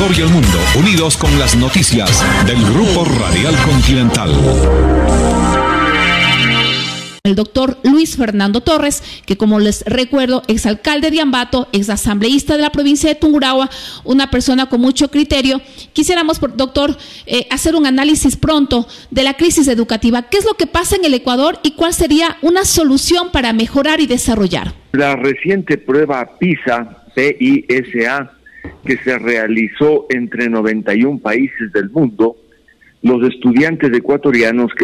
Ecuador y el mundo, unidos con las noticias del Grupo Radial Continental. El doctor Luis Fernando Torres, que como les recuerdo, exalcalde de Ambato, exasambleísta de la provincia de Tungurahua, una persona con mucho criterio. Quisiéramos, doctor, hacer un análisis pronto de la crisis educativa. ¿Qué es lo que pasa en el Ecuador y cuál sería una solución para mejorar y desarrollar? La reciente prueba PISA, P-I-S-A, que se realizó entre 91 países del mundo, los estudiantes ecuatorianos que